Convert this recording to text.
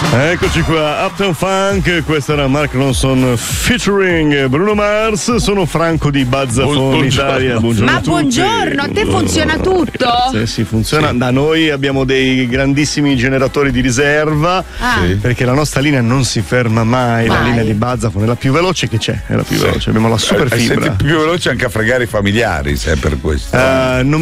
Eccoci qua, Uptown Funk, questa era Mark Ronson featuring Bruno Mars, sono Franco di Bazzafon Italia. Buongiorno. Ma buongiorno, a te funziona tutto? Sì, funziona. Sì. Da noi abbiamo dei grandissimi generatori di riserva, perché la nostra linea non si ferma mai. La linea di Bazzafon è la più veloce che c'è, è la più veloce, abbiamo la super fibra. Siete più veloci anche a fregare i familiari, se è per questo. Non